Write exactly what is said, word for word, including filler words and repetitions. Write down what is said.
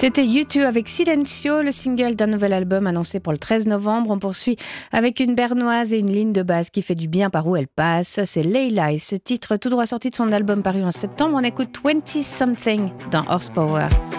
C'était U deux avec Silencio, le single d'un nouvel album annoncé pour le treize novembre. On poursuit avec une bernoise et une ligne de basse qui fait du bien par où elle passe. C'est Leila et ce titre tout droit sorti de son album paru en septembre. On écoute vingt Something dans Horsepower.